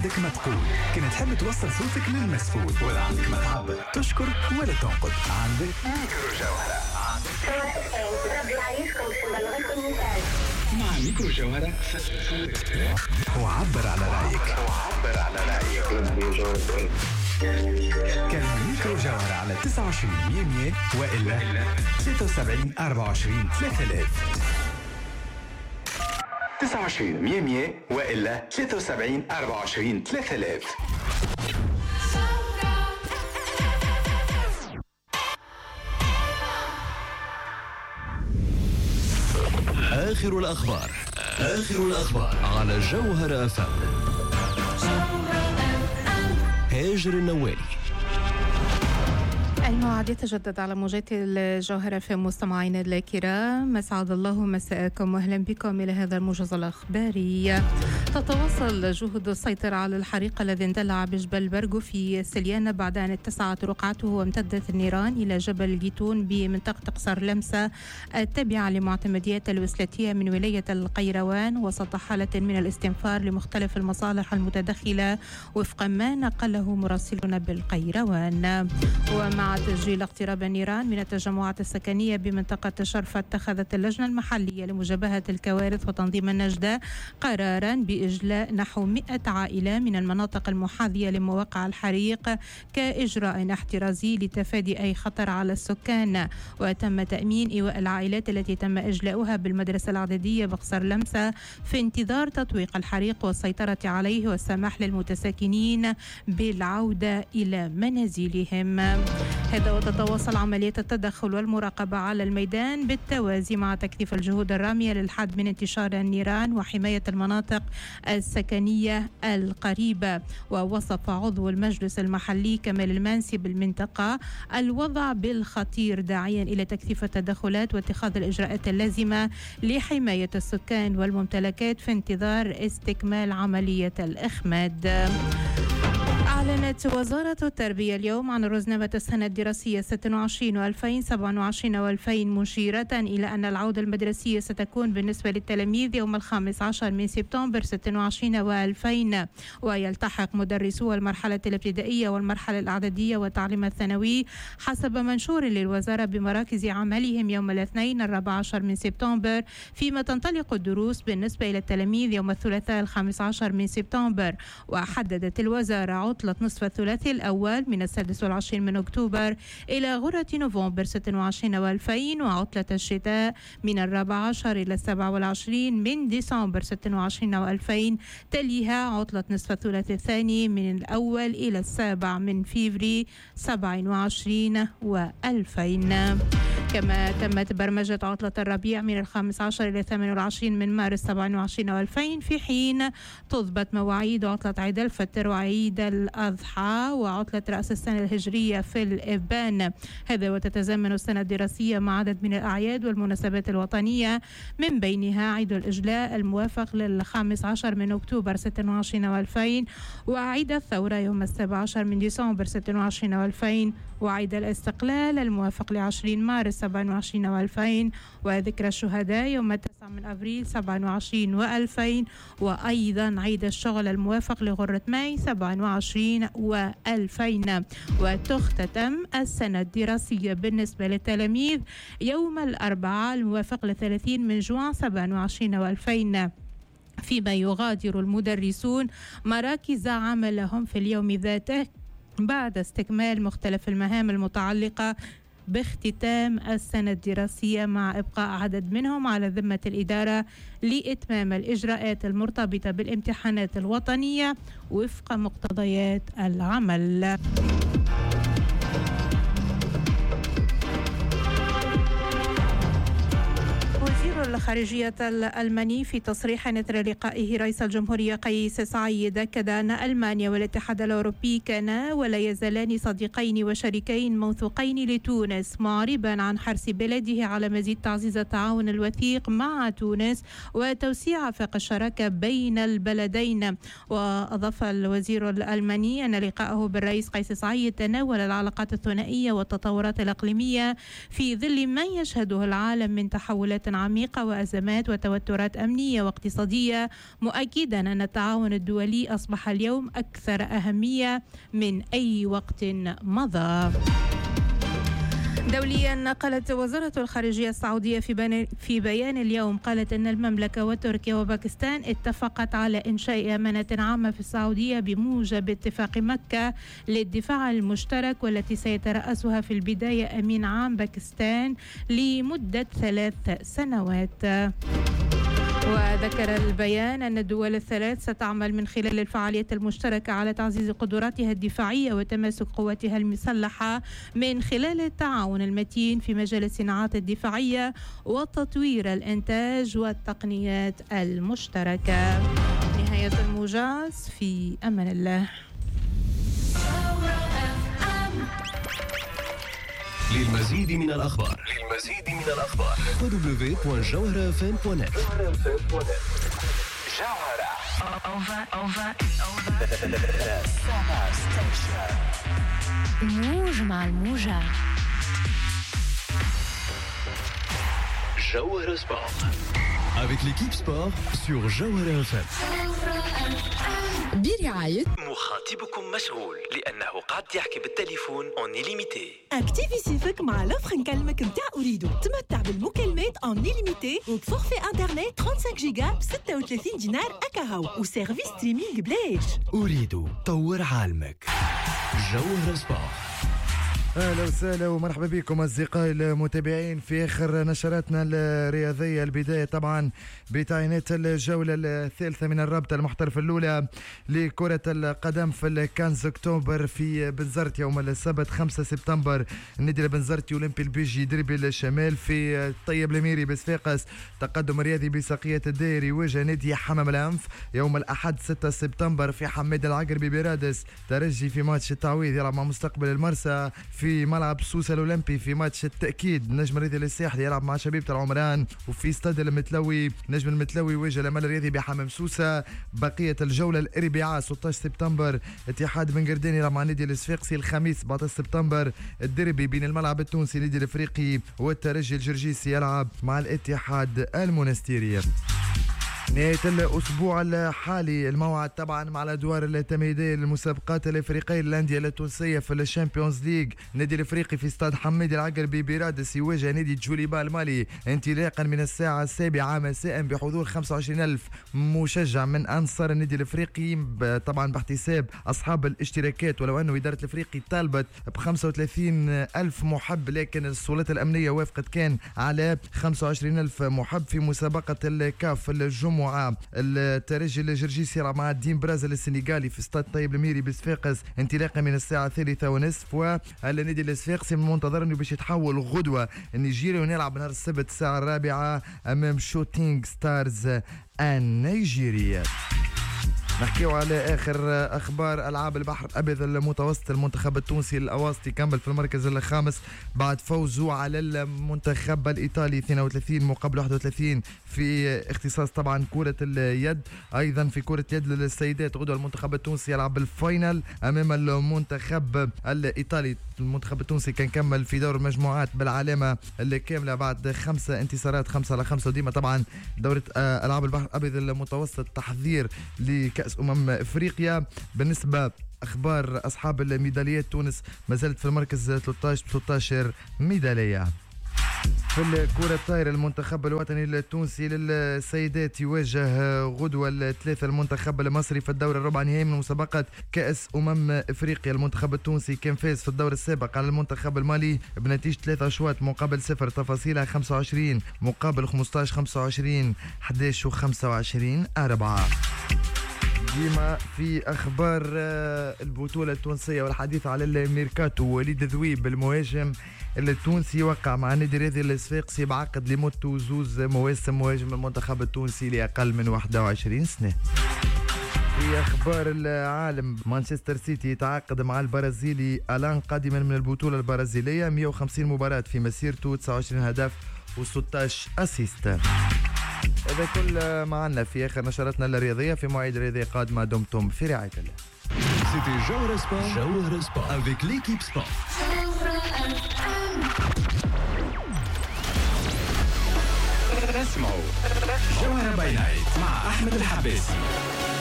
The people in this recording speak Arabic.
عندك ما تقول، كنت تحب توصل صوتك للمسؤول، ولا عندك ما تعبر، تشكر ولا تنقد، عندك ميكرو جوهرة. مع ميكرو جوهرة وعبر على رأيك. كان ميكرو جوهرة على 29 وإلا 73 24 3000. 29 وإلا 73 24 3000. آخر الأخبار على جوهرة FM. هاجر النوالي. الموعد يتجدد على موجات الجوهرة في مستمعينا الكرام. أسعد الله مساءكم وأهلا بكم إلى هذا الموجز الأخباري. تتواصل جهود السيطرة على الحريق الذي اندلع بجبل برغو في سليانة بعد أن اتسعت رقعته وامتدت النيران إلى جبل جيتون بمنطقة قصر لمسة التابعة لمعتمديات الوسلاتية من ولاية القيروان، وسط حالة من الاستنفار لمختلف المصالح المتدخلة وفق ما نقله مراسلنا بالقيروان. ومع تسجيل اقتراب النيران من التجمعات السكنية بمنطقة شرفة، اتخذت اللجنة المحلية لمجابهة الكوارث وتنظيم النجدة قرارا بإجلاء نحو 100 عائلة من المناطق المحاذية لمواقع الحريق كإجراء احترازي لتفادي أي خطر على السكان. وتم تأمين إيواء العائلات التي تم إجلاؤها بالمدرسة الإعدادية بقصر لمسة في انتظار تطويق الحريق والسيطرة عليه والسماح للمتساكنين بالعودة إلى منازلهم. هذا وتتواصل عملية التدخل والمراقبة على الميدان بالتوازي مع تكثيف الجهود الرامية للحد من انتشار النيران وحماية المناطق السكنية القريبة. ووصف عضو المجلس المحلي كمال المانسي بالمنطقة الوضع بالخطير، داعيا إلى تكثيف التدخلات واتخاذ الإجراءات اللازمة لحماية السكان والممتلكات في انتظار استكمال عملية الإخماد. أعلنت وزارة التربية اليوم عن رزنامة السنة الدراسية 26 و2027 و2000، مشيرة إلى أن العودة المدرسية ستكون بالنسبة للتلاميذ يوم 15 من سبتمبر 26 و2000، ويلتحق مدرسو المرحلة الابتدائية والمرحلة الإعدادية والتعليم الثانوي حسب منشور للوزارة بمراكز عملهم يوم الاثنين 14 من سبتمبر، فيما تنطلق الدروس بالنسبة إلى التلاميذ يوم الثلاثاء 15 من سبتمبر. وحددت الوزارة عطلة نصف الثلاثاء الأول من 26 من أكتوبر إلى غرة نوفمبر 26 و2000، وعطلة الشتاء من 14 إلى 27 من ديسمبر 26 و2000، تليها عطلة نصف الثلاثاء الثاني من الأول إلى 7 من فيفري 27 و2000. كما تمت برمجة عطلة الربيع من 15 إلى 28 من مارس 27 و2000، في حين تضبط مواعيد عطلة عيد الفطر وعيد الأضحى وعطلة رأس السنة الهجرية في الإبان. هذا وتتزامن السنة الدراسية مع عدد من الأعياد والمناسبات الوطنية، من بينها عيد الإجلاء الموافق لل15 من أكتوبر 26 و2000، وعيد الثورة يوم 17 من ديسمبر 26 و2000، وعيد الاستقلال الموافق ل20 مارس 27 و2000، وذكرى الشهداء يوم 9 من أبريل 27 و2000، وأيضا عيد الشغل الموافق لغرة ماي 27 و2000. وتختتم السنة الدراسية بالنسبة للتلاميذ يوم الأربعاء الموافق ل30 من جوان 27 و2000، فيما يغادر المدرسون مراكز عملهم في اليوم ذاته بعد استكمال مختلف المهام المتعلقة باختتام السنة الدراسية، مع إبقاء عدد منهم على ذمة الإدارة لإتمام الإجراءات المرتبطة بالامتحانات الوطنية وفق مقتضيات العمل. وزير الخارجية الألماني في تصريح إثر لقائه رئيس الجمهورية قيس سعيد أكد أن ألمانيا والاتحاد الأوروبي كانا ولا يزالان صديقين وشريكين موثوقين لتونس، معربا عن حرص بلده على مزيد تعزيز التعاون الوثيق مع تونس وتوسيع آفاق الشراكة بين البلدين. وأضاف الوزير الألماني أن لقاءه بالرئيس قيس سعيد تناول العلاقات الثنائية والتطورات الإقليمية في ظل ما يشهده العالم من تحولات عميقة صحة وأزمات وتوترات أمنية واقتصادية، مؤكدا أن التعاون الدولي أصبح اليوم أكثر أهمية من أي وقت مضى. دوليا، قالت وزارة الخارجية السعودية في بيان اليوم، قالت أن المملكة وتركيا وباكستان اتفقت على إنشاء أمانة عامة في السعودية بموجب اتفاق مكة للدفاع المشترك، والتي سيترأسها في البداية أمين عام باكستان لمدة 3 سنوات. وذكر البيان أن الدول الثلاث ستعمل من خلال الفعاليات المشتركة على تعزيز قدراتها الدفاعية وتماسك قواتها المسلحة من خلال التعاون المتين في مجال الصناعات الدفاعية وتطوير الإنتاج والتقنيات المشتركة. نهاية الموجز، في أمان الله. للمزيد من الأخبار www.jawharafm.net. جوهرة موج مع الموجة. Jawhara Sport avec l'équipe sport sur Jawhara FM. برعاية مخاطبكم مشغول لأنه قاعد يحكي بالتليفون اون ليميتي. اكتيفي سيفك مع لوفر نكلمك متاع أريدو. تمتع بالمكالمات اون ليميتي وبفورفي انترنت 35 جيجا ب 36 دينار أكاهو وسيرفيس ستريمينغ بلاش. أريد طور عالمك. Jawhara Sport. اهلا وسهلا ومرحبا بكم اصدقائي المتابعين في اخر نشراتنا الرياضيه. البدايه طبعا بتعيينات الجوله الثالثه من الرابطه المحترفه الاولى لكره القدم في الكنز اكتوبر في بنزرت يوم السبت 5 سبتمبر. النادي البنزرتي اولمبي البيجي دربي الشمال في طيب الميري بصفاقس. تقدم رياضي بساقيه الدائري واجه نادي حمام الانف. يوم الاحد 6 سبتمبر في حماد العقربي برادس. ترجي في ماتش التعويض يلعب مع مستقبل المرسى في ملعب سوسة الأولمبي. في ماتش التأكيد نجم الرياضي الساحلي يلعب مع شبيبة العمران. وفي استاد المتلوي نجم المتلوي واجه الأمل الرياضي بحمام سوسة. بقية الجولة الأربعاء 16 سبتمبر اتحاد بن قردان يلعب مع النادي الصفاقسي. الخميس 17 سبتمبر الدربي بين الملعب التونسي النادي الأفريقي والترجي الجرجيسي يلعب مع الاتحاد المونستيري. نهاية الأسبوع الحالي الموعد طبعا مع الأدوار التمهيدية للمسابقات الإفريقية للأندية التونسية في الشامبيونز ليج. النادي الإفريقي في استاد حميد العقربي برادس يواجه نادي جوليبا المالي انطلاقا من الساعة 7 مساء بحضور 25,000 مشجع من أنصار النادي الإفريقي طبعا باحتساب أصحاب الاشتراكات، ولو أنه إدارة الإفريقي طالبت ب 35,000 محب، لكن السلطات الأمنية وافقت كان على 25,000 محب في مسابقة الكاف الجمعة. الترجي الجرجيسي يلعب مع الدين برازيل السنغالي في استاد طيب الميري بصفاقس انطلاقا من الساعة 3:30. والنادي الصفاقسي من المنتظر انه باش يتحول غدوة النيجيري ونلعب نهار السبت الساعة 4 امام شوتينغ ستارز النيجيري. نحكيو على آخر أخبار ألعاب البحر الأبيض المتوسط. المنتخب التونسي الأواسطي كمل في المركز الخامس بعد فوزه على المنتخب الإيطالي 32 مقابل 31 في اختصاص طبعا كرة اليد. أيضا في كرة اليد للسيدات غدوة المنتخب التونسي يلعب الفاينل أمام المنتخب الإيطالي. المنتخب التونسي كان كمل في دور المجموعات بالعلامة الكاملة بعد 5 انتصارات 5-5. وديما طبعا دورة ألعاب البحر الأبيض المتوسط تحضير لكأس أفريقيا. بالنسبة أخبار أصحاب الميداليات، تونس ما زالت في المركز 13 ميدالية. في الكرة الطايرة المنتخب الوطني التونسي للسيدات يواجه غدوة الثلاثة المنتخب المصري في الدور الربع نهائي من مسابقة كأس أفريقيا. المنتخب التونسي كان فاز في الدور السابق على المنتخب المالي بنتيجة 3 أشواط مقابل 0. تفاصيلها 25 مقابل 15 25 11 و25 4. ديما في أخبار البطولة التونسية والحديث على الميركاتو. وليد ذويب المهاجم التونسي وقع مع النادي الرياضي الصفاقسي بعقد لمدته 2 مواسم مهاجم المنتخب التونسي لأقل من 21 سنة. في أخبار العالم، مانشستر سيتي يتعاقد مع البرازيلي ألان قادما من البطولة البرازيلية. 150 مباراة في مسيرته، 29 هدف و16 أسيست. هذا كل ما عنا في آخر نشراتنا الرياضية. في مواعيد رياضية قادمة دمتم في رعاية الله. C'était Jawhara Sport avec l'équipe sport. اسمعوا جوهرة باي نايت مع أحمد الحباسي.